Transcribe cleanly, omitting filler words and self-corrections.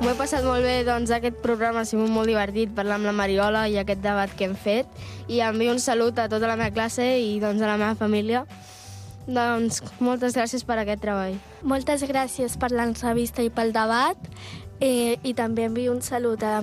M'ho he passat molt bé, doncs aquest programa ha sigut molt divertit, parlar amb la Mariola i aquest debat que hem fet, i envio un salut a tota la meva classe i doncs a la meva família. Doncs moltes gràcies per aquest treball. Moltes gràcies per l'entrevista i pel debat, i també envio un salut a la